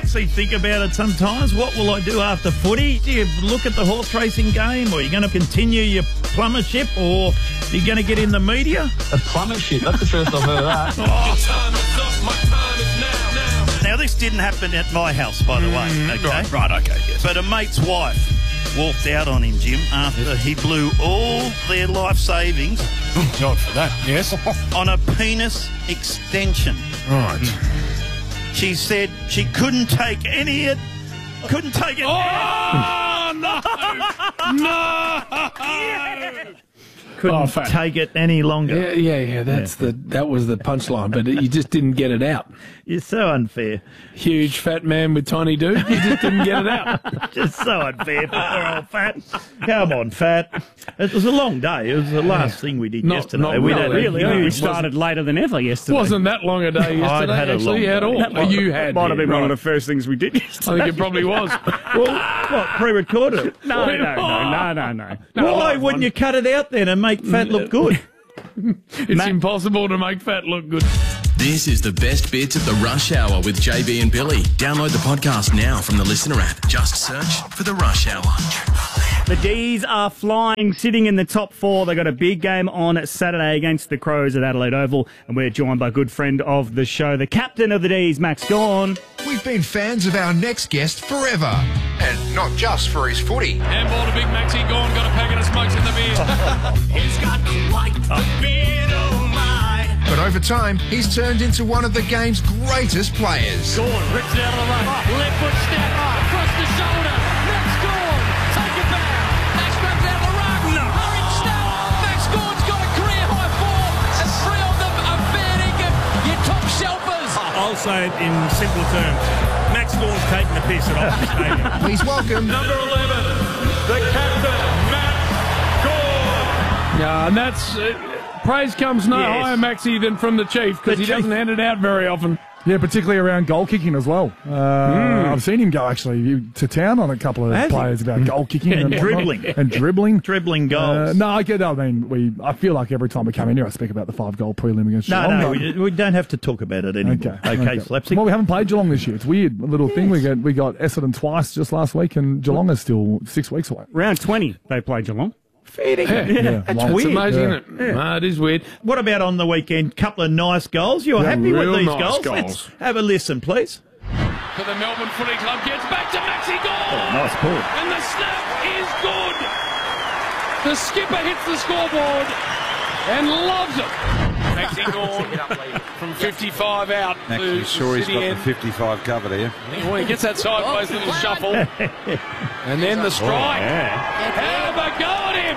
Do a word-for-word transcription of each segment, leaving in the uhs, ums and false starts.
actually think about it sometimes? What will I do after footy? Do you look at the horse racing game, or are you going to continue your plumbership, or are you going to get in the media? A plumbership? That's the first I've heard of that. Oh. Now, this didn't happen at my house, by the way. Mm, okay? Right, right, okay, yes. But a mate's wife walked out on him, Jim, after he blew all their life savings Not for that, yes. on a penis extension. Right. She said she couldn't take any it, couldn't take it. Oh, no! No! Couldn't Oh, fat. take it any longer. Yeah, yeah, yeah. That's the that was the punchline, but you just didn't get it out. You're so unfair. Huge fat man with tiny dude. You just didn't get it out. Just so unfair for poor old Fat. Come on, Fat. It was a long day. It was the last thing we did Not- yesterday. not we really. had Really, No, we it started later than ever yesterday. Wasn't that long a day yesterday? had a actually, long at all. day. Oh, you had. Might have been yeah, one of right. the first things we did I yesterday. think it probably was. Well, what, pre-recorded it? No, no, no, no, no, no. no Why wouldn't you cut it out then and make Fat look good? It's Matt- impossible to make fat look good. This is the best bits of the Rush Hour with J B and Billy. Download the podcast now from the Listener app. Just search for the Rush Hour. The D's are flying, sitting in the top four. They got a big game on Saturday against the Crows at Adelaide Oval, and we're joined by a good friend of the show, the captain of the D's, Max Gawn. We've been fans of our next guest forever. And not just for his footy. Handball to Big Maxi Gawn, got a packet of smokes in the beer. He's got quite a beard, oh my. But over time, he's turned into one of the game's greatest players. Gawn rips it out of the run. Left foot step. Across the shoulder. Max Gawn. Take it back. Max grabs out of the run. No. Hurry snap. Max Gawn's got a career high four. And three of them are fair dinkum. Your top shelfers. I'll say it in simple terms. Max Gawn's taking the piss at Optus Stadium. Please welcome Number eleven. The captain, Max Gawn. Yeah, and that's... Uh, praise comes no Yes. higher, Maxi, than from the Chief, because The he Chief- doesn't hand it out very often. Yeah, particularly around goal kicking as well. Uh, I've seen him go actually to town on a couple of Has he? players about goal kicking and, whatnot. dribbling. and dribbling. Dribbling goals. Uh, no, I get. I mean, we. I feel like every time we come in here, I speak about the five goal prelim against no, Geelong. no, but- we, we don't have to talk about it anymore. Okay, Okay, Slapstick. Well, we haven't played Geelong this year. It's weird. A little thing. We got we got Essendon twice just last week, and Geelong is still six weeks away. Round twenty, they played Geelong. Fair Yeah, yeah, That's long. weird. It's amazing, Yeah. isn't it? No, it is weird. What about on the weekend? Couple of nice goals. You're Yeah, happy with real these nice goals? goals. Let's have a listen, please. For the Melbourne Footy Club. Gets back to Maxi Gawn. Nice ball. And the snap is good. The skipper hits the scoreboard and loves it. Maxi Gawn from fifty-five out. Actually, to sure he's City got end. the fifty-five covered here. Well, he gets that sideways little shuffle. And then the strike. Have a go at him.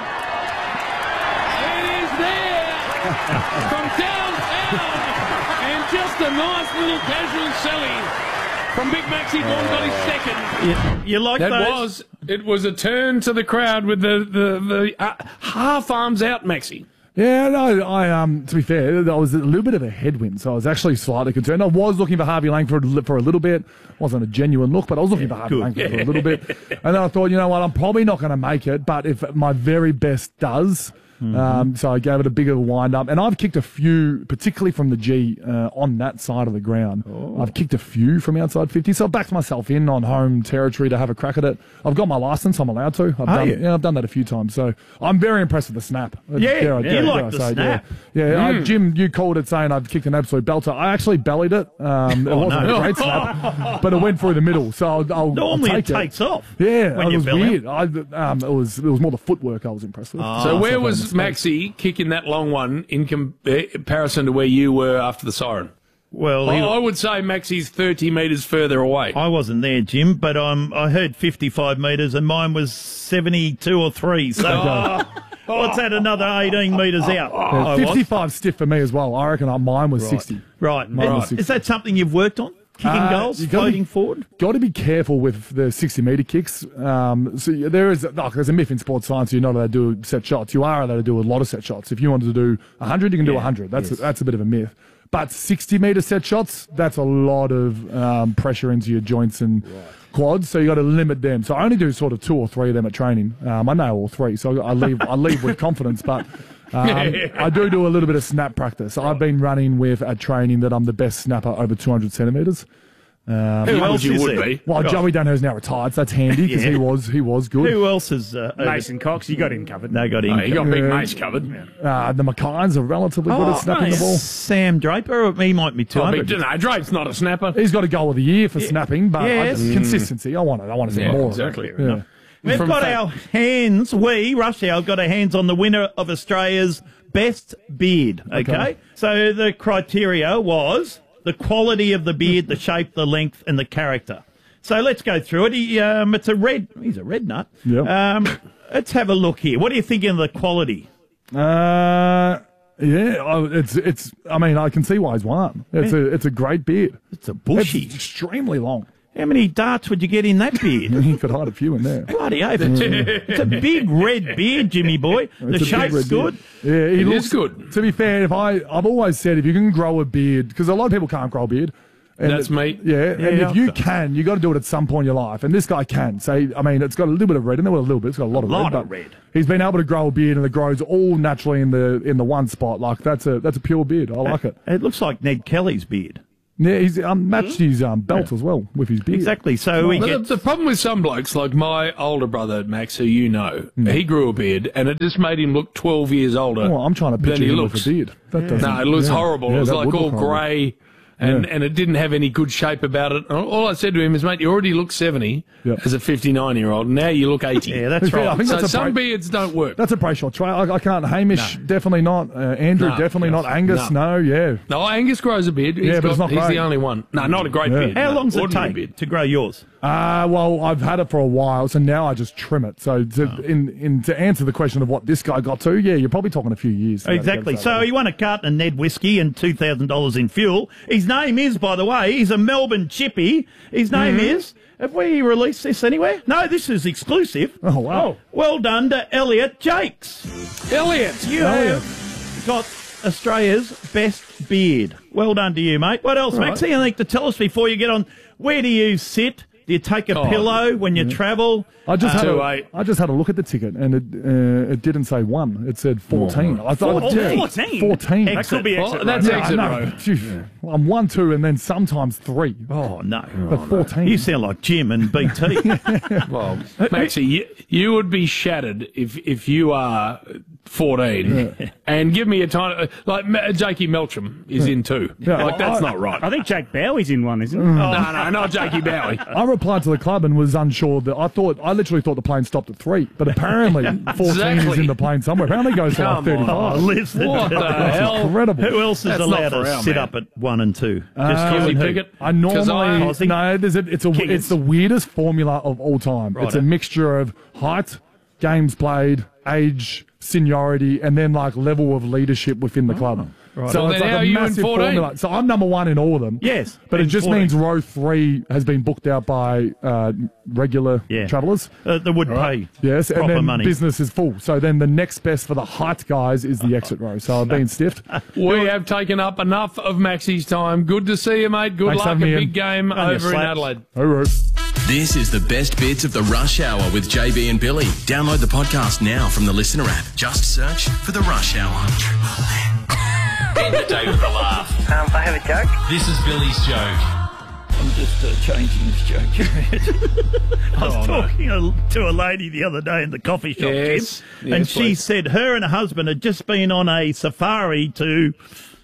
It is there. From downtown. And just a nice little casual selling from Big Maxi Gawn. Got his second. You, you like That those? was, it was a turn to the crowd with the, the, the uh, half arms out, Maxi. Yeah, no, I um. To be fair, I was a little bit of a headwind, so I was actually slightly concerned. I was looking for Harvey Langford for a little bit. Wasn't a genuine look, but I was looking for Harvey good. Langford for a little bit. And then I thought, you know what, I'm probably not going to make it, but if my very best does. Mm-hmm. Um, so I gave it a bigger wind up, and I've kicked a few, particularly from the G uh, on that side of the ground. Oh. I've kicked a few from outside fifty, so I backed myself in on home territory to have a crack at it. I've got my license; I'm allowed to. I've Are done, you? yeah, I've done that a few times, so I'm very impressed with the snap. Yeah, Dare I- you dare- like dare I the say, snap. Yeah, yeah I, Jim, you called it saying I've kicked an absolute belter. I actually bellied it. Um, it Oh, wasn't no. a great snap, but it went through the middle. So I'll, I'll, Normally I'll it take takes off. Yeah, when it you was belly weird. I, um, it was it was more the footwork I was impressed with. Oh. So I where thought I was made a mistake. Maxi kicking that long one in com- eh, comparison to where you were after the siren? Well, I, he- I would say Maxi's thirty metres further away. I wasn't there, Jim, but um, I heard fifty-five metres and mine was seventy-two or three. So what's that, another eighteen metres out? Yeah, I was. fifty-five stiff for me as well. I reckon mine was sixty. Right. Mine was Is, sixty. is that something you've worked on? Kicking Uh, goals, you gotta floating be- forward? Got to be careful with the sixty metre kicks. Um, so yeah, there is oh, there's a myth in sports science. You're not allowed to do set shots. You are allowed to do a lot of set shots. If you wanted to do one hundred, you can do Yeah, one hundred. That's yes. a, that's a bit of a myth. But sixty metre set shots, that's a lot of um, pressure into your joints and quads. So you got to limit them. So I only do sort of two or three of them at training. Um, I know all three, so I leave I leave with confidence. But um, I do do a little bit of snap practice. I've been running with at training that I'm the best snapper over two hundred centimetres. Um, Who Who else you is would there? be? well, Joey Dano's now retired, so that's handy because Yeah. he was he was good. Who else is uh, over- Mason Cox, you got him covered. They got him. Oh, you got Big Yeah. Mace covered. Uh, the Mackay's are relatively good at snapping the ball. Sam Draper, he might be two Oh, hundred. big, no, Drape's not a snapper. He's got a goal of the year for snapping, but I Yes. just, consistency. I want it. I want to see Yeah, more. exactly. Of it. Yeah. We've From got fact- our hands, we, Rush Hour, got our hands on the winner of Australia's best beard, okay? Okay. So the criteria was the quality of the beard, the shape, the length, and the character. So let's go through it. He, um, it's a red, he's a red nut. Yep. Um, let's have a look here. What are you thinking of the quality? Uh, yeah, oh, it's it's. I mean, I can see why he's won. It's a it's a great beard. It's a bushy. It's extremely long. How many darts would you get in that beard? He could hide a few in there. Bloody oath. It's, it's a big red beard, Jimmy boy. The It's a big shape's red good. beard. Yeah, he It looks is good. To be fair, if I I've always said if you can grow a beard, because a lot of people can't grow a beard. And That's me. Yeah, and Yeah, if you I've got- can, you got to do it at some point in your life. And this guy can. So I mean, it's got a little bit of red in there. Well, a little bit. It's got a lot of lot red. of but red. He's been able to grow a beard, and it grows all naturally in the in the one spot. Like that's a that's a pure beard. I like it. It looks like Ned Kelly's beard. Yeah, he's um, matched his um, belt as well with his beard. Exactly. So we But get the, the problem with some blokes, like my older brother Max, who you know, he grew a beard, and it just made him look twelve years older. Well, I'm trying to than picture he him looks. with a beard. That doesn't. No, it looks yeah. horrible. Yeah, it was that like would all look horrible. grey, and, Yeah. and it didn't have any good shape about it. And all I said to him is, mate, you already look seventy Yep. as a fifty-nine-year-old. Now you look eighty. Yeah, that's Yeah, I right. think So that's a some break- beards don't work. That's a Brayshaw try. I, I can't. Hamish, definitely not. Uh, Andrew, No, definitely no, not. Angus, no. no. Yeah. No, Angus grows a beard. He's, Yeah, but got, it's not he's great. the only one. No, not a great Yeah. beard. How no, long does it ordinary take beard. to grow yours? Uh, well, I've had it for a while, so now I just trim it. So to, Oh. in, in to answer the question of what this guy got to, yeah, you're probably talking a few years. to get it- Exactly. get it So that he won a carton of Ned whiskey and two thousand dollars in fuel. His name is, by the way, he's a Melbourne chippy. His name Mm-hmm. is. Have we released this anywhere? No, this is exclusive. Oh, wow. Well done to Elliot Jakes. Elliot! You Elliot. have got Australia's best beard. Well done to you, mate. What else, Maxie? I think to tell us before you get on. Where do you sit? Do you take a Oh, pillow when you travel? I just had Two a, eight. I just had a look at the ticket, and it uh, it didn't say one. It said fourteen. I thought Fourteen? yeah, fourteen? fourteen. That could be Well, exit that's row. Yeah, I exit know. row. Phew. I'm one, two, and then sometimes three. Oh, no. But fourteen. You sound like Jim and B T. Well, Maxie, you, you would be shattered if if you are fourteen and give me a time like Ma- Jakey Melcham is in two. Yeah, like that's I- not right. I think Jack Bowie's in one, isn't he? Mm. No, no, not Jakey Bowie. I replied to the club and was unsure that I thought I literally thought the plane stopped at three, but apparently fourteen is Exactly. in the plane somewhere. Apparently it goes to like Come on. thirty-five. Listen. What the That's hell? incredible. Who else is That's allowed not to for our sit man. up at one and two? Just Uh, you and who? Pickett? I 'Cause I- normally no. There's a it's a Kingers. it's the weirdest formula of all time. It's a Righto. mixture of height, games played, age, seniority, and then like level of leadership within the club. So Well, it's then like how a are you in massive fourteen? formula. So I'm number one in all of them. Yes, but it in just fourteen. means row three has been booked out by uh, regular Yeah. travellers. Uh, that would pay Yes, and proper then money. business is full. So then the next best for the height guys is the exit row. So I've been stiffed. We have taken up enough of Maxie's time. Good to see you, mate. Good Thanks for luck. A having me big in. game On your over in slaps. Adelaide. All right. This is the best bits of the Rush Hour with J B and Billy. Download the podcast now from the Listener app. Just search for the Rush Hour. End the day with a laugh. Um, I have a joke. This is Billy's joke. I'm just uh, changing this joke. I was Oh, no. talking a- to a lady the other day in the coffee shop, Yes. Jim, Yes, and she please. said her and her husband had just been on a safari to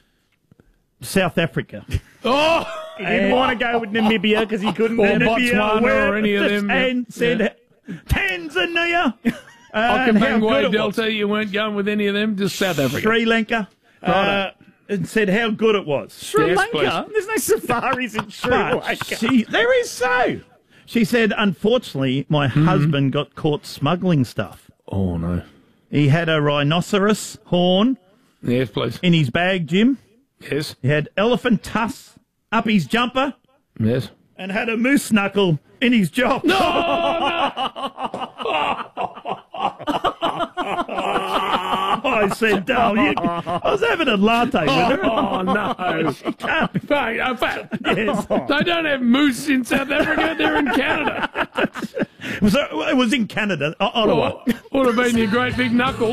South Africa. Oh! He didn't want to go with Namibia because he couldn't. Or Namibia, Botswana where- or any of them. And said, Tanzania, uh, how good Okabangway it was. Delta, you weren't going with any of them, just South Africa. Sri Lanka, uh, Righto. and said how good it was. Sri Yes, Lanka? There's no safaris in Sri But Lanka. she, there is so. She said, unfortunately, my husband got caught smuggling stuff. Oh, no. He had a rhinoceros horn Yes, please. in his bag, Jim. Yes. He had elephant tusks up his jumper Yes. and had a moose knuckle in his job. No! I said, "Dale, you, I was having a latte with her. Oh, no. She can't be. Fuck, oh, fuck. Yes. They don't have moose in South Africa, they're in Canada. Was that, it was in Canada, O- Ottawa. Oh, would have been your great big knuckle.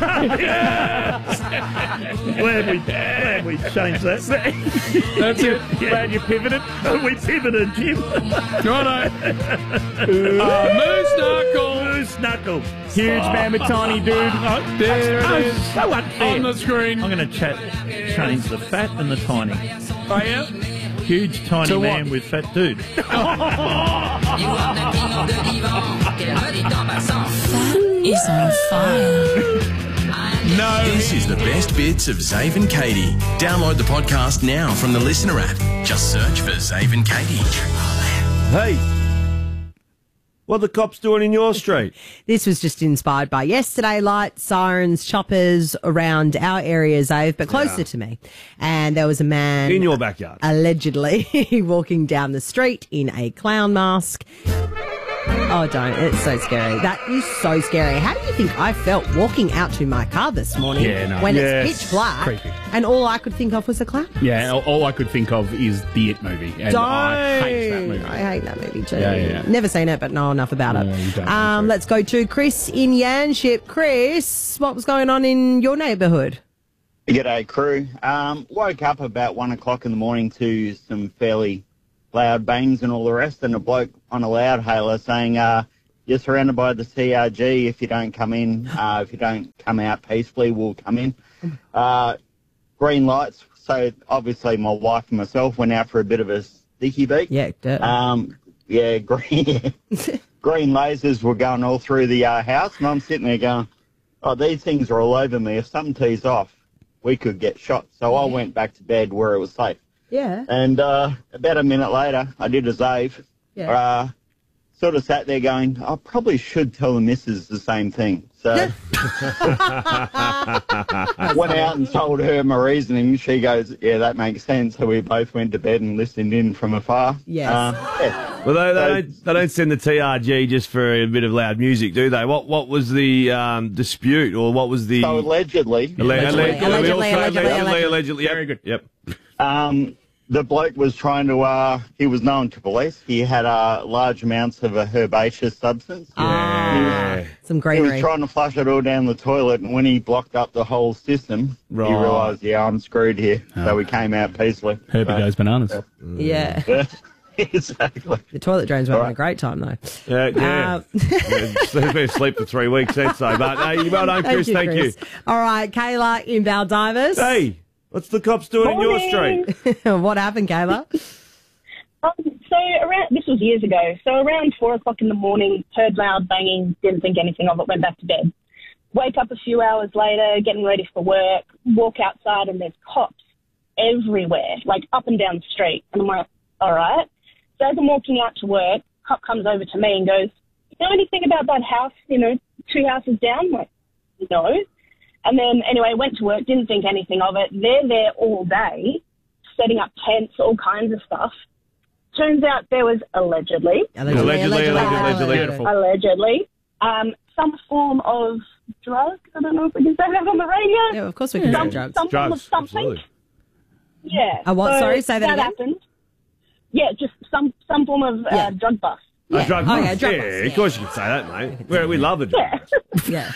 Glad we, glad we changed that. That's it. Glad you pivoted. We pivoted, Jim. Righto. Uh, moose knuckle. Moose knuckle. Huge man with tiny dude. Oh, There it oh, is. so unfair. On the screen. I'm going to chat, change the fat and the tiny. Oh, yeah? Huge tiny To man what? with fat dude. Is on fire. No. This is the best bits of Zave and Katie. Download the podcast now from the Listener app. Just search for Zave and Katie. Hey, what are the cops doing in your street? This was just inspired by yesterday. Lights, sirens, choppers around our areas, Ave, but closer Yeah. to me. And there was a man In your backyard. allegedly walking down the street in a clown mask. Oh, don't. It's so scary. That is so scary. How do you think I felt walking out to my car this morning Yeah, no. when Yes. it's pitch black Creepy. and all I could think of was a clown? Yeah, all, all I could think of is the It movie. And Don't. I hate that movie. I hate that movie too. Yeah, yeah, yeah. Never seen it, but know enough about Yeah, you it. don't, Um, let's go to Chris in Yanship. Chris, what was going on in your neighbourhood? G'day, crew. Um, woke up about one o'clock in the morning to some fairly loud bangs and all the rest, and a bloke on a loudhailer saying, uh, you're surrounded by the C R G. If you don't come in, uh, if you don't come out peacefully, we'll come in. Uh, green lights. So obviously my wife and myself went out for a bit of a sticky beat. Yeah, dirt. Um, yeah, green, green lasers were going all through the uh, house, and I'm sitting there going, oh, these things are all over me. If something tees off, we could get shot. So I went back to bed where it was safe. Yeah. And uh, about a minute later, I did a Zave. Yeah. Uh, sort of sat there going, I probably should tell the missus the same thing. So went out and told her my reasoning. She goes, yeah, that makes sense. So we both went to bed and listened in from afar. Yes. Uh, yeah. Well, they, they, So- don't, they don't send the T R G just for a bit of loud music, do they? What What was the um, dispute, or what was the... So allegedly... Alle- allegedly, Allegedly, allegedly, allegedly, allegedly, allegedly. allegedly, Yep. Very good. Yep. Um, the bloke was trying to, uh, he was known to police. He had uh, large amounts of a herbaceous substance. Ah, some He greenery. was trying to flush it all down the toilet, and when he blocked up the whole system, Right. he realised, yeah, I'm screwed here. So we came out peacefully. Herbie So- goes bananas. Yeah. Exactly. The toilet drains were having a great time, though. Yeah, yeah. Um, They've been asleep for three weeks, that's so. But hey, well done, Chris. Thank you. Chris. All right, Kayla in Baldivis. Hey, what's the cops doing in your street? What happened, Kayla? Um, so around this was years ago. So around four o'clock in the morning, heard loud banging, didn't think anything of it, went back to bed. Wake up a few hours later, getting ready for work, walk outside, and there's cops everywhere, like up and down the street. And I'm like, all right. So as I'm walking out to work, cop comes over to me and goes, you know anything about that house, you know, two houses down? I'm like, no. And then, anyway, went to work, didn't think anything of it. They're there all day, setting up tents, all kinds of stuff. Turns out there was allegedly, Allegedly, allegedly, allegedly. allegedly, allegedly um, some form of drug. I don't know if we can say that on the radio. Yeah, of course we can some, say drugs. Some form of Drugs, something. absolutely. Yeah. A what? So Sorry, say that that again? happened. Yeah, just some some form of uh, drug bust. A drug Oh, bust. yeah, drug yeah, bust, of course you can say that, mate. We, we love a drug bust. Yeah.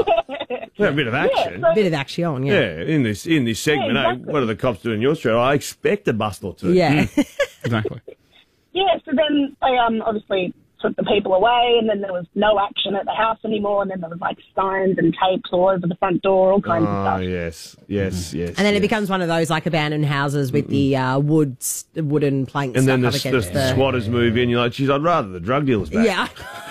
We have a bit of action. Bit of action, yeah. Yeah, in this in this segment, Yeah, eh, exactly. what are the cops doing in your street? I expect a bust or two. Yeah. Exactly. Yeah, so then they um, obviously took the people away, and then there was no action at the house anymore, and then there was like signs and tapes all over the front door, all kinds of Oh, stuff. yes, yes, yes. And then yes. it becomes one of those like abandoned houses with the uh, woods, wooden planks And then the, stuck up the against the... squatters move in. You're like, geez, I'd rather the drug dealers back. Yeah.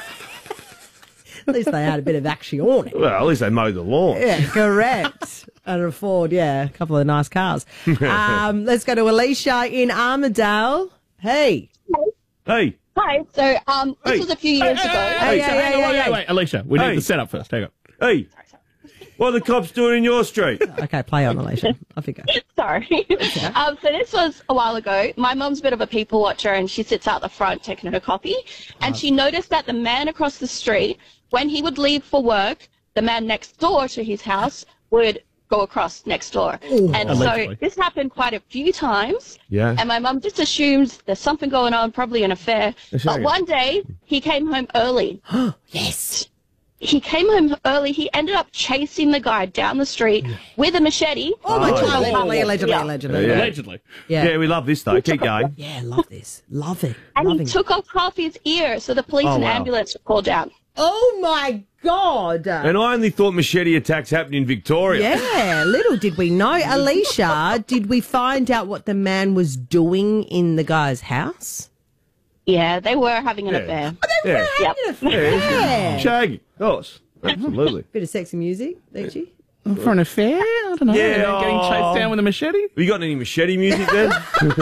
At least they had a bit of action. Well, at least they mowed the lawn. Yeah, correct. And afford, yeah, a couple of nice cars. Um, let's go to Alicia in Armidale. Hey. Hey. Hi. So um, this Hey. was a few years Hey, ago. hey, hey, Hey, hang on, wait, wait, wait, Alicia, we Hey. need the setup first. Hang on. Hey, what are the cops doing in your street? Okay, play on, Alicia. Off you go. Sorry. um, so this was a while ago. My mum's a bit of a people watcher, and she sits out the front taking her coffee. And she noticed that the man across the street, when he would leave for work, the man next door to his house would go across next door. Ooh. And Allegedly. so this happened quite a few times. Yeah. And my mum just assumes there's something going on, probably an affair. That's But right. one day, he came home early. Yes. He came home early. He ended up chasing the guy down the street with a machete. Oh, my Oh, God. yeah. Allegedly, allegedly, Yeah. allegedly. Yeah. Allegedly. Yeah. Yeah, we love this though. Keep going. Yeah, love this. Love it. And Loving he took off half his ear, so the police Oh, and wow. ambulance were called out. Oh, my God. And I only thought machete attacks happened in Victoria. Yeah, little did we know. Alicia, did we find out what the man was doing in the guy's house? Yeah, they were having an Yeah. affair. Yeah. Yep. Yeah. Shaggy. Of course. Absolutely. Bit of sexy music, Leachy. For an affair? I don't know. Yeah, Getting oh. chased down with a machete? Have you got any machete music then?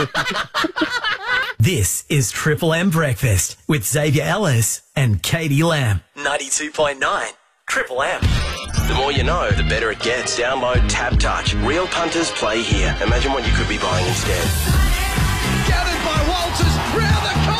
This is Triple M Breakfast with Xavier Ellis and Katie Lamb. ninety-two point nine Triple M. The more you know, the better it gets. Download Tab Touch. Real punters play here. Imagine what you could be buying instead. Gathered by Walters, round the corner.